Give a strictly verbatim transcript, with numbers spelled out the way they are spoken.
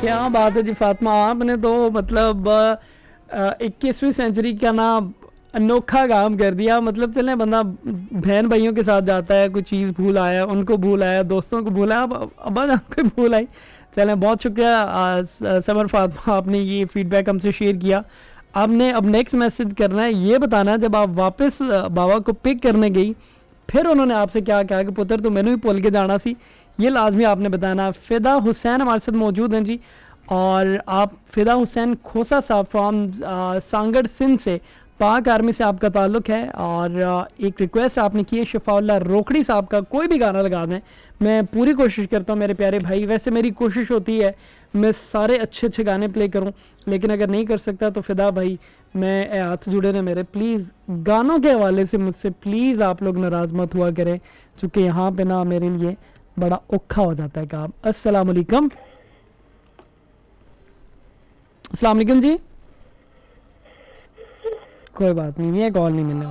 क्या बात है जी फातिमा, आपने तो मतलब इक्कीसवीं सेंचुरी का ना अनोखा काम कर दिया। मतलब चले बंदा बहन भाइयों के साथ जाता है, कोई चीज़ भूल आया, उनको भूल आया, दोस्तों को भूल आया, अब अब्बा जान को भूल आई। चलें, बहुत शुक्रिया आ, स- समर फातिमा, आपने ये फीडबैक हमसे शेयर किया। आपने अब नेक्स्ट मैसेज करना है, ये बताना है जब आप वापस आ, बाबा को पिक करने गई, फिर उन्होंने आपसे क्या कहा कि पुत्र तो मैंने भी भूल के जाना सी। ये लाजमी आपने बताना। फ़िदा हुसैन हमारे साथ मौजूद हैं जी, और आप फ़िदा हुसैन खोसा साहब फ्रॉम सांगड़ सिंध से, पाक आर्मी से आपका ताल्लुक़ है। और आ, एक रिक्वेस्ट आपने की है शफाउल्लाह रोकड़ी साहब का कोई भी गाना लगा दें। मैं पूरी कोशिश करता हूँ मेरे प्यारे भाई, वैसे मेरी कोशिश होती है मैं सारे अच्छे अच्छे गाने प्ले करूं, लेकिन अगर नहीं कर सकता तो फ़िदा भाई, मैं हाथ जुड़े ना मेरे, प्लीज़ गानों के हवाले से मुझसे प्लीज़ आप लोग नाराज़ मत हुआ करें, क्योंकि यहाँ पे ना मेरे लिए बड़ा औखा हो जाता है काम। अस्सलाम वालेकुम। अस्सलाम वालेकुम जी। कोई बात नहीं, ये कॉल नहीं मिलने